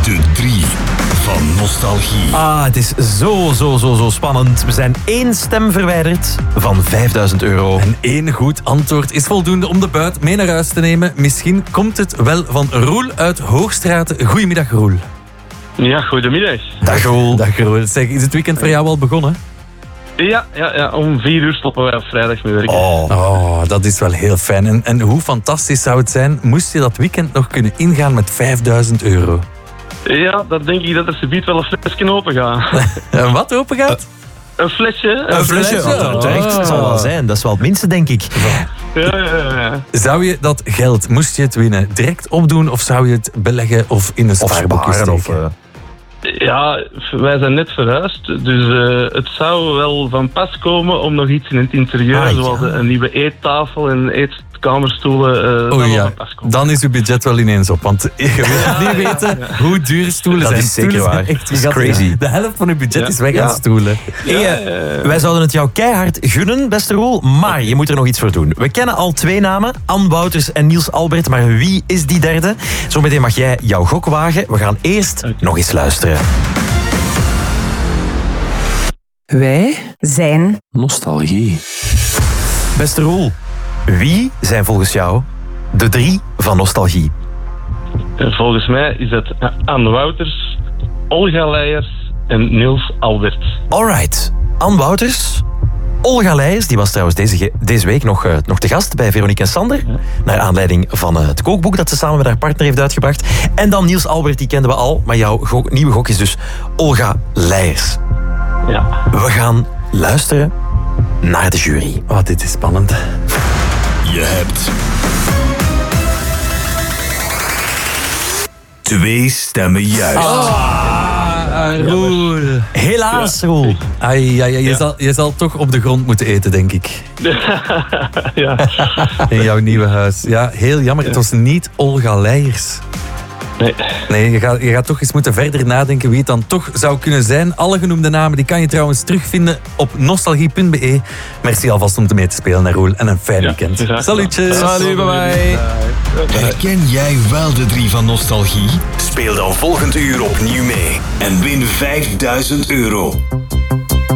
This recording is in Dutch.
De 3 van Nostalgie. Het is zo spannend. We zijn 1 stem verwijderd van €5.000. En 1 goed antwoord is voldoende om de buit mee naar huis te nemen. Misschien komt het wel van Roel uit Hoogstraten. Goedemiddag, Roel. Ja, goedemiddag. Dag Roel. Dag, Roel. Zeg, is het weekend voor jou al begonnen? Ja, om 4 uur stoppen wij op vrijdag met werken. Oh, dat is wel heel fijn. En hoe fantastisch zou het zijn, moest je dat weekend nog kunnen ingaan met €5.000? Ja, dan denk ik dat er subiet wel een flesje open gaat. En wat open gaat? Een flesje. Een flesje, terecht. Het zal wel zijn. Dat is wel het minste, denk ik. Ja. Zou je dat geld, moest je het winnen, direct opdoen of zou je het beleggen of in een spaarboekje steken? Ja, wij zijn net verhuisd, dus het zou wel van pas komen om nog iets in het interieur, zoals een nieuwe eettafel en eetkamerstoelen, van pas komen. Dan is uw budget wel ineens op, want je wilt niet weten hoe duur stoelen dat zijn. Is zeker stoelen waar. zijn echt dat is crazy. De helft van uw budget is weg aan stoelen. Wij zouden het jou keihard gunnen, beste Roel, maar je moet er nog iets voor doen. We kennen al 2 namen, Anne Wouters en Niels Albert, maar wie is die derde? Zometeen mag jij jouw gok wagen. We gaan eerst nog eens luisteren. Wij zijn Nostalgie. Beste Roel, wie zijn volgens jou de 3 van Nostalgie? Volgens mij is het Anne Wouters, Olga Leijers en Niels Albert. Alright, Anne Wouters, Olga Leijers, die was trouwens deze week nog te gast bij Veronique en Sander. Naar aanleiding van het kookboek dat ze samen met haar partner heeft uitgebracht. En dan Niels Albert, die kenden we al, maar jouw nieuwe gok is dus Olga Leijers. Ja. We gaan luisteren naar de jury. Dit is spannend. Je hebt 2 stemmen juist. Roel. Helaas, Roel. Je zal toch op de grond moeten eten, denk ik. Ja. In jouw nieuwe huis. Ja, heel jammer. Het was niet Olga Leijers. Nee, je gaat toch eens moeten verder nadenken wie het dan toch zou kunnen zijn. Alle genoemde namen die kan je trouwens terugvinden op nostalgie.be. Merci alvast om mee te spelen, naar Roel. En een fijn weekend. Salutjes. Salut, bye. Herken jij wel de 3 van Nostalgie? Speel dan volgend uur opnieuw mee en win €5.000.